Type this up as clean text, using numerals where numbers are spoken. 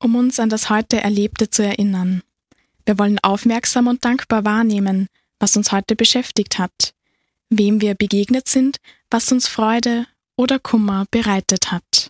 um uns an das heute Erlebte zu erinnern. Wir wollen aufmerksam und dankbar wahrnehmen, was uns heute beschäftigt hat, wem wir begegnet sind, was uns Freude oder Kummer bereitet hat.